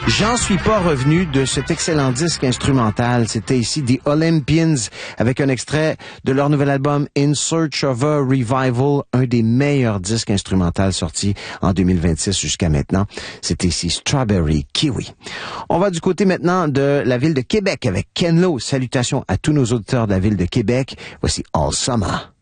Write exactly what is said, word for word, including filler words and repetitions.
J'en suis pas revenu de cet excellent disque instrumental. C'était ici The Olympians avec un extrait de leur nouvel album In Search of a Revival, un des meilleurs disques instrumentaux sortis en deux mille vingt-six jusqu'à maintenant. C'était ici Strawberry Kiwi. On va du côté maintenant de la ville de Québec avec Ken Lo. Salutations à tous nos auditeurs de la ville de Québec. Voici All Summer.